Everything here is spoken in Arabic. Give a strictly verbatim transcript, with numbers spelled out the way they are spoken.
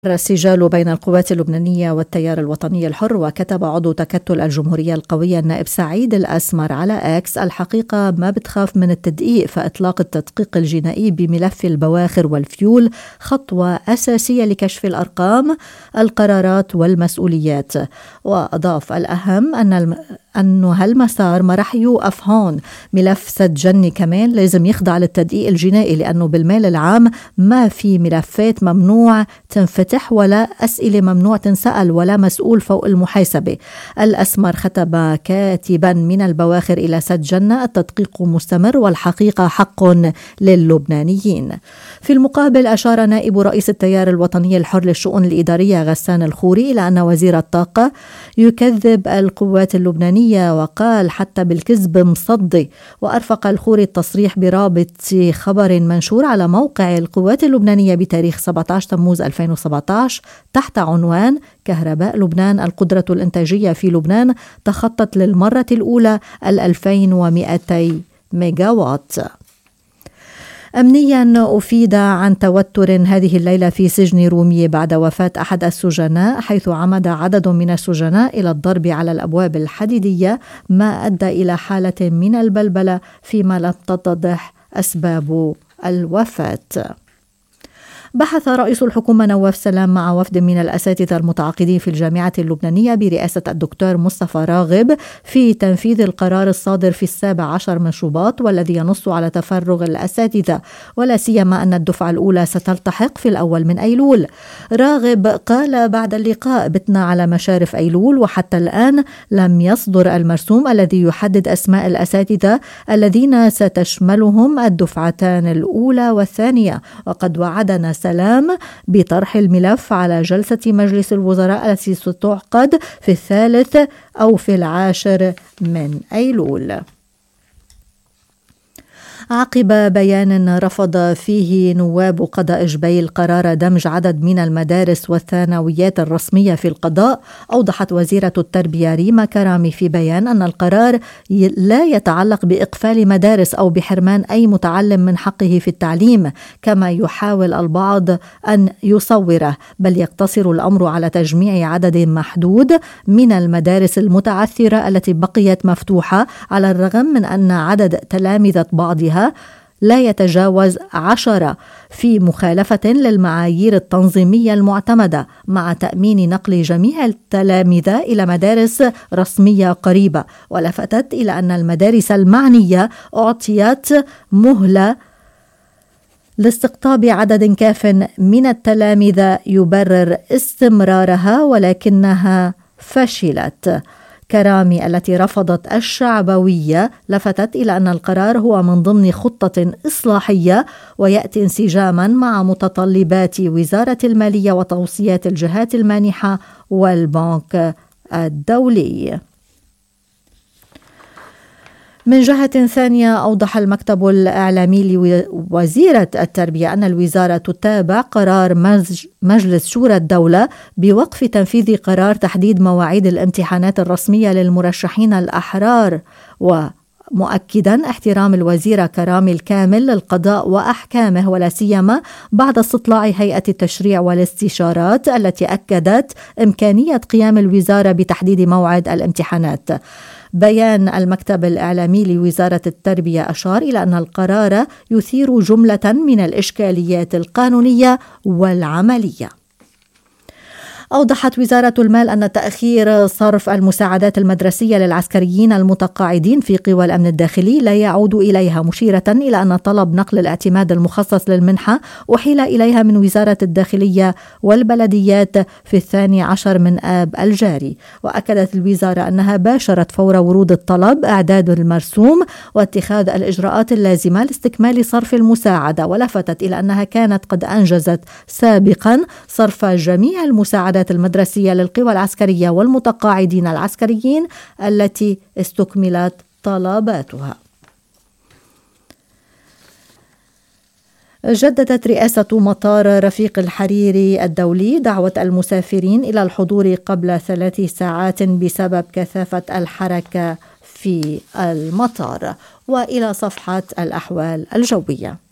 السجال بين القوات اللبنانية والتيار الوطني الحر. وكتب عضو تكتل الجمهورية القوية النائب سعيد الأسمر على أكس: الحقيقة ما بتخاف من التدقيق، فإطلاق التدقيق الجنائي بملف البواخر والفيول خطوة أساسية لكشف الأرقام، القرارات والمسؤوليات. وأضاف: الأهم أن الم... أنه هالمسار ما رح يوقف هون. ملف سد جني كمان لازم يخضع للتدقيق الجنائي، لأنه بالمال العام ما في ملفات ممنوع تنفتح ولا أسئلة ممنوع تنسأل ولا مسؤول فوق المحاسبة. الأسمر ختم كاتبا: من البواخر إلى سد جنة التدقيق مستمر والحقيقة حق للبنانيين. في المقابل أشار نائب رئيس التيار الوطني الحر للشؤون الإدارية غسان الخوري إلى أن وزير الطاقة يكذب القوات اللبنانية، وقال حتى بالكذب مصدي. وأرفق الخوري التصريح برابط خبر منشور على موقع القوات اللبنانية بتاريخ سبعة عشر تموز ألفين وسبعة عشر تحت عنوان: كهرباء لبنان، القدرة الإنتاجية في لبنان تخطت للمرة الأولى الألفين ومئتي ميجاوات. أمنيا أفيد عن توتر هذه الليلة في سجن رومية بعد وفاة أحد السجناء، حيث عمد عدد من السجناء إلى الضرب على الأبواب الحديدية، ما أدى إلى حالة من البلبلة فيما لم تتضح أسباب الوفاة. بحث رئيس الحكومة نواف سلام مع وفد من الأساتذة المتعاقدين في الجامعة اللبنانية برئاسة الدكتور مصطفى راغب في تنفيذ القرار الصادر في السابع عشر من شباط، والذي ينص على تفرغ الأساتذة، ولا سيما أن الدفعة الأولى ستلتحق في الأول من أيلول. راغب قال بعد اللقاء: بتنا على مشارف أيلول، وحتى الآن لم يصدر المرسوم الذي يحدد أسماء الأساتذة الذين ستشملهم الدفعتان الأولى والثانية. وقد وعدنا سلام بطرح الملف على جلسة مجلس الوزراء التي ستعقد في الثالث أو في العاشر من أيلول. عقب بيان رفض فيه نواب قضاء جبيل قرار دمج عدد من المدارس والثانويات الرسمية في القضاء، أوضحت وزيرة التربية ريما كرامي في بيان أن القرار لا يتعلق بإقفال مدارس أو بحرمان أي متعلم من حقه في التعليم كما يحاول البعض أن يصوره، بل يقتصر الأمر على تجميع عدد محدود من المدارس المتعثرة التي بقيت مفتوحة، على الرغم من أن عدد تلامذة بعضها لا يتجاوز عشرة، في مخالفة للمعايير التنظيمية المعتمدة، مع تأمين نقل جميع التلامذة إلى مدارس رسمية قريبة. ولفتت إلى أن المدارس المعنية أعطيت مهلة لاستقطاب عدد كاف من التلامذة يبرر استمرارها، ولكنها فشلت. كرامي التي رفضت الشعبوية لفتت إلى أن القرار هو من ضمن خطة إصلاحية ويأتي انسجاما مع متطلبات وزارة المالية وتوصيات الجهات المانحة والبنك الدولي. من جهة ثانية، أوضح المكتب الإعلامي لوزيرة التربية أن الوزارة تتابع قرار مجلس شورى الدولة بوقف تنفيذ قرار تحديد مواعيد الامتحانات الرسمية للمرشحين الأحرار، ومؤكدا احترام الوزيرة كرامي الكامل للقضاء وأحكامه، ولا سيما بعد استطلاع هيئة التشريع والاستشارات التي أكدت إمكانية قيام الوزارة بتحديد موعد الامتحانات. بيان المكتب الإعلامي لوزارة التربية أشار إلى أن القرار يثير جملة من الإشكاليات القانونية والعملية. أوضحت وزارة المال أن تأخير صرف المساعدات المدرسية للعسكريين المتقاعدين في قوى الأمن الداخلي لا يعود إليها، مشيرة إلى أن طلب نقل الاعتماد المخصص للمنحة أحيل إليها من وزارة الداخلية والبلديات في الثاني عشر من آب الجاري. وأكدت الوزارة أنها باشرت فور ورود الطلب إعداد المرسوم واتخاذ الإجراءات اللازمة لاستكمال صرف المساعدة، ولفتت إلى أنها كانت قد أنجزت سابقا صرف جميع المساعدات المدرسية للقوى العسكرية والمتقاعدين العسكريين التي استكملت طلباتها. جددت رئاسة مطار رفيق الحريري الدولي دعوة المسافرين إلى الحضور قبل ثلاث ساعات بسبب كثافة الحركة في المطار. وإلى صفحة الأحوال الجوية.